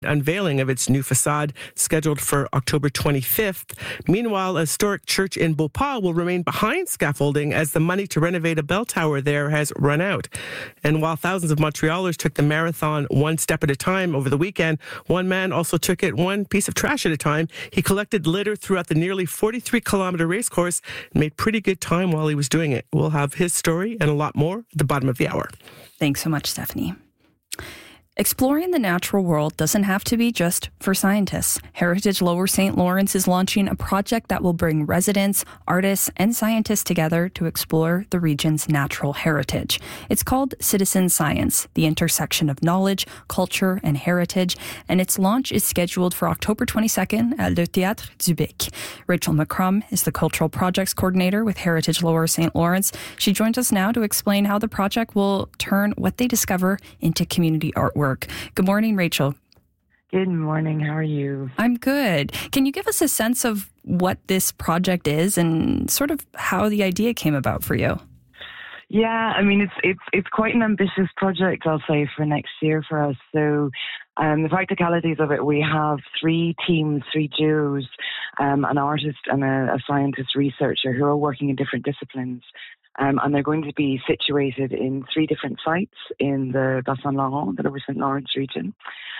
unveiling of its new facade scheduled for October 25th. Meanwhile, a historic church in Beauport will remain behind scaffolding as the money to renovate a bell tower there has run out. And while thousands of Montrealers took the marathon one step at a time over the weekend, one man also took it one piece of trash at a time. He collected litter throughout the nearly 43-kilometer race course and made pretty good time while he was doing it. We'll have his story and a lot more at the bottom of the hour. Thanks so much, Stephanie. Exploring the natural world doesn't have to be just for scientists. Heritage Lower St. Lawrence is launching a project that will bring residents, artists, and scientists together to explore the region's natural heritage. It's called Citizen Science, the intersection of knowledge, culture, and heritage, and its launch is scheduled for October 22nd at Le Théâtre du Bic. Rachel McCrum is the Cultural Projects Coordinator with Heritage Lower St. Lawrence. She joins us now to explain how the project will turn what they discover into community artwork. Good morning, Rachel. Good morning. How are you? I'm good. Can you give us a sense of what this project is and sort of how the idea came about for you? Yeah, I mean, it's quite an ambitious project, I'll say, for next year for us. So the practicalities of it, we have three teams, three duos, an artist and a scientist researcher who are working in different disciplines. And they're going to be situated in three different sites in the Bas-Saint-Laurent, the Lower St. Lawrence region.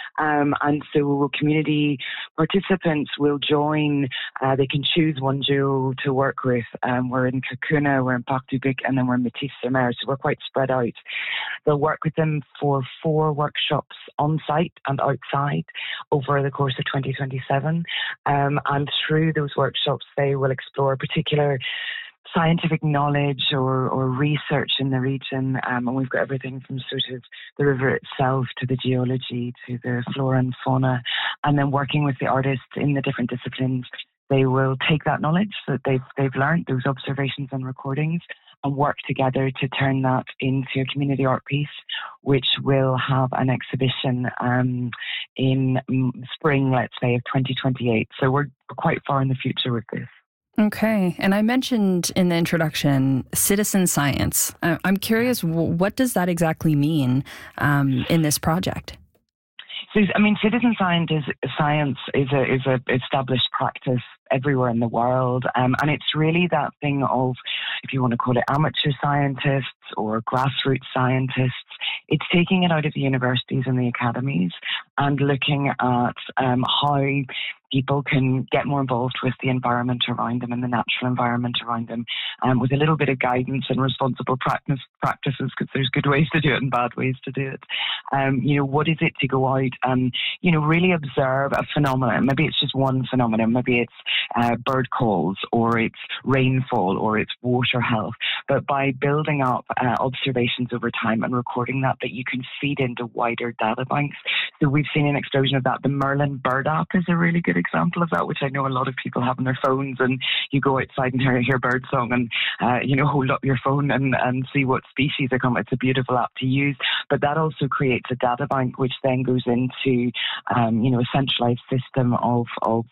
And so community participants will join. They can choose one duo to work with. We're in Cacouna, we're in Parc du Bic, and then we're in Métis-sur-Mer, so we're quite spread out. They'll work with them for 4 workshops on site and outside over the course of 2027. And through those workshops, they will explore particular scientific knowledge or research in the region, and we've got everything from sort of the river itself to the geology to the flora and fauna, and then working with the artists in the different disciplines. They will take that knowledge that they've learned, those observations and recordings, and work together to turn that into a community art piece, which will have an exhibition in spring, let's say, of 2028. So we're quite far in the future with this. Okay. And I mentioned in the introduction, citizen science. I'm curious, what does that exactly mean in this project? So, I mean, citizen science is a established practice everywhere in the world. And it's really that thing of, if you want to call it amateur scientists or grassroots scientists, it's taking it out of the universities and the academies and looking at how people can get more involved with the environment around them and the natural environment around them, with a little bit of guidance and responsible practices, because there's good ways to do it and bad ways to do it. What is it to go out and, really observe a phenomenon? Maybe it's just one phenomenon. Maybe it's bird calls, or it's rainfall, or it's water health. But by building up observations over time and recording that you can feed into wider data banks. So we've seen an explosion of that. The Merlin Bird app is a really good example of that, which I know a lot of people have on their phones, and you go outside and hear bird song and hold up your phone and see what species are coming. It's a beautiful app to use, but that also creates a data bank which then goes into a centralized system of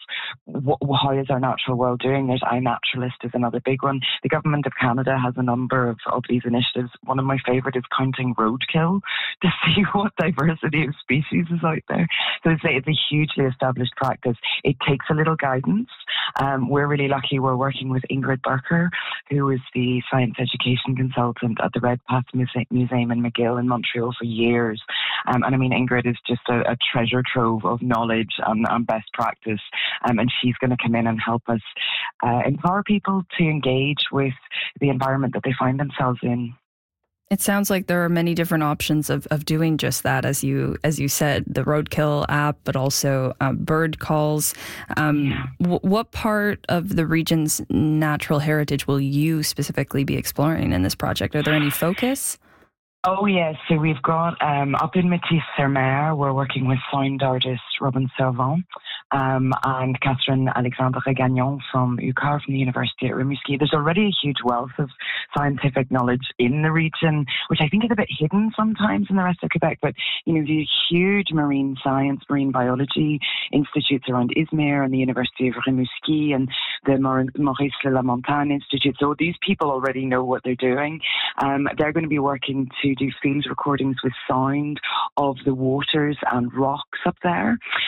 how is our natural world doing. There's iNaturalist is another big one. The government of Canada has a number of these initiatives. One of my favorite is counting roadkill to see what diversity of species is out there. So it's a hugely established practice. It takes a little guidance. We're really lucky. We're working with Ingrid Barker, who is the science education consultant at the Redpath Museum in McGill in Montreal for years. And I mean, Ingrid is just a treasure trove of knowledge and best practice. And she's going to come in and help us empower people to engage with the environment that they find themselves in. It sounds like there are many different options of doing just that, as you said, the Roadkill app, but also bird calls. What part of the region's natural heritage will you specifically be exploring in this project? Are there any focus? Oh, yes. So we've got up in Métis-sur-Mer, we're working with sound artist Robin Servant and Catherine Alexandre Gagnon from UQAR, from the University at Rimouski. There's already a huge wealth of scientific knowledge in the region, which I think is a bit hidden sometimes in the rest of Quebec. But, the huge marine science, marine biology institutes around Izmir and the University of Rimouski. And the Maurice Lelamontagne Institute. So these people already know what they're doing. They're going to be working to do field recordings with sound of the waters and rocks up there.